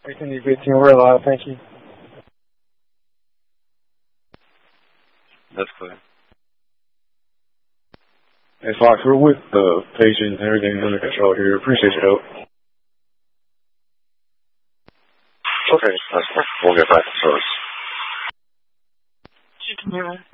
Everything is good, team. We're alive. Thank you. That's clear. Hey, Fox, we're with the patient and everything's under control here. Appreciate your help. Okay, that's fine. We'll get back to service. Chicken